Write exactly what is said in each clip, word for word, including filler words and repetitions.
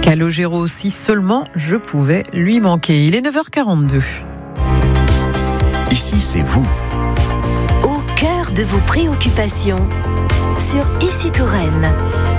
Calogero, si seulement je pouvais lui manquer. Il est neuf heures quarante-deux. Ici, c'est vous. Au cœur de vos préoccupations, sur Ici Touraine.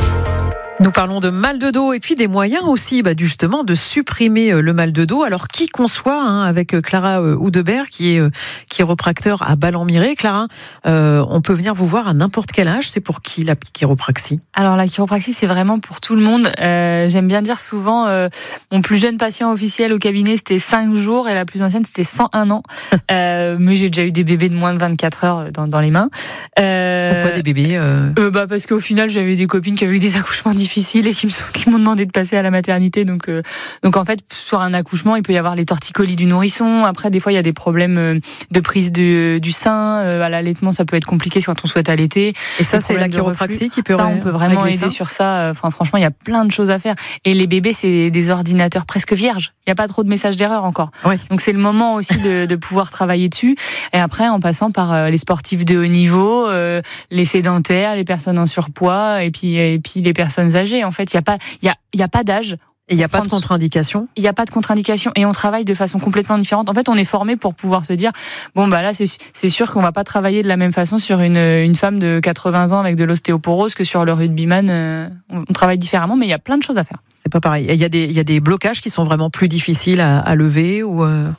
Nous parlons de mal de dos et puis des moyens aussi, bah justement, de supprimer le mal de dos. Alors, qui qu'on soit, hein, avec Clara Oudebert, qui est chiropracteur à Ballon-Miré. Clara, euh, on peut venir vous voir à n'importe quel âge. C'est pour qui la chiropraxie ? Alors, la chiropraxie, c'est vraiment pour tout le monde. Euh, j'aime bien dire souvent, euh, mon plus jeune patient officiel au cabinet, c'était cinq jours et la plus ancienne, c'était cent un ans. euh, mais j'ai déjà eu des bébés de moins de vingt-quatre heures dans, dans les mains. Euh, Pourquoi des bébés euh... Euh, bah Parce qu'au final, j'avais des copines qui avaient eu des accouchements difficiles et qui, me sont, qui m'ont demandé de passer à la maternité. Donc, euh, donc en fait, sur un accouchement, il peut y avoir les torticolis du nourrisson. Après, des fois, il y a des problèmes de prise de, du sein. Euh, à l'allaitement, ça peut être compliqué quand on souhaite allaiter. Et ça, c'est la chiropraxie qui peut ça, on peut vraiment aider ça sur ça. Enfin, franchement, il y a plein de choses à faire. Et les bébés, c'est des ordinateurs presque vierges. Il n'y a pas trop de messages d'erreur encore. Ouais. Donc, c'est le moment aussi de, de pouvoir travailler dessus. Et après, en passant par les sportifs de haut niveau, euh, les sédentaires, les personnes en surpoids, et puis, et puis les personnes âgées. En fait, il n'y a pas, il y a, il y a pas d'âge. Et il n'y a pas de contre-indication ? Il n'y a pas de contre-indication et on travaille de façon complètement différente. En fait, on est formé pour pouvoir se dire, bon, bah là, c'est, c'est sûr qu'on va pas travailler de la même façon sur une, une femme de quatre-vingts ans avec de l'ostéoporose que sur le rugbyman. Euh, on travaille différemment, mais il y a plein de choses à faire. C'est pas pareil. Il y a des, il y a des blocages qui sont vraiment plus difficiles à, à lever ou euh...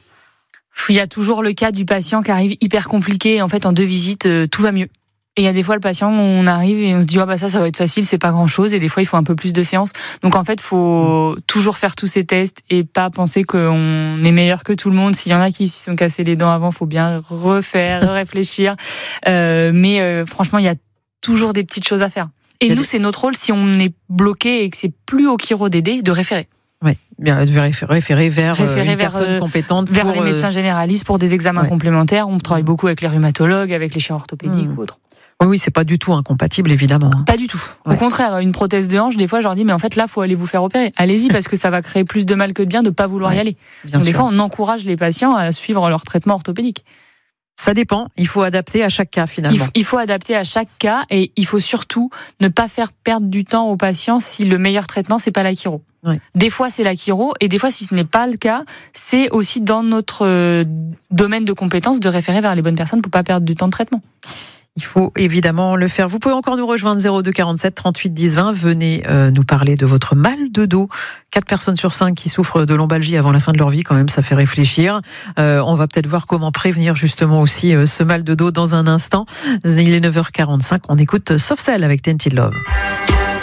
Il y a toujours le cas du patient qui arrive hyper compliqué. En fait, en deux visites, euh, tout va mieux. Et il y a des fois, le patient, on arrive et on se dit, ah oh bah ça, ça va être facile, c'est pas grand chose. Et des fois, il faut un peu plus de séances. Donc, en fait, il faut toujours faire tous ces tests et pas penser qu'on est meilleur que tout le monde. S'il y en a qui se sont cassés les dents avant, il faut bien refaire, réfléchir. Euh, mais euh, franchement, il y a toujours des petites choses à faire. Et nous, des... c'est notre rôle, si on est bloqué et que c'est plus au chiro d'aider, de référer. Oui, bien de référer vers référer une vers, personne euh, compétente vers pour, les médecins généralistes pour des examens ouais. complémentaires. On travaille beaucoup avec les rhumatologues, avec les chirurgiens orthopédiques mmh. ou autres. Oui, oui, c'est pas du tout incompatible, évidemment. Pas du tout. Ouais. Au contraire, une prothèse de hanche, des fois, je leur dis, mais en fait, là, faut aller vous faire opérer. Allez-y, parce que ça va créer plus de mal que de bien de pas vouloir ouais, y aller. Bien Donc, sûr. des fois, on encourage les patients à suivre leur traitement orthopédique. Ça dépend. Il faut adapter à chaque cas, finalement. Il faut, il faut adapter à chaque cas et il faut surtout ne pas faire perdre du temps aux patients si le meilleur traitement, c'est pas la chiro. Ouais. Des fois, c'est la chiro et des fois, si ce n'est pas le cas, c'est aussi dans notre euh, domaine de compétences de référer vers les bonnes personnes pour pas perdre du temps de traitement. Il faut évidemment le faire. Vous pouvez encore nous rejoindre zéro deux quarante-sept trente-huit dix vingt. Venez euh, nous parler de votre mal de dos. Quatre personnes sur cinq qui souffrent de lombalgie avant la fin de leur vie, quand même, ça fait réfléchir. Euh, on va peut-être voir comment prévenir justement aussi euh, ce mal de dos dans un instant. Il est neuf heures quarante-cinq. On écoute Soft Cell avec Tainted Love.